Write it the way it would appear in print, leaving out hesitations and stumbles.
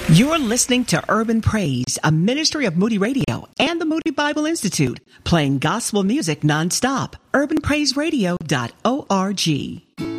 You're listening to Urban Praise, a ministry of Moody Radio and the Moody Bible Institute, playing gospel music nonstop. UrbanPraiseRadio.org.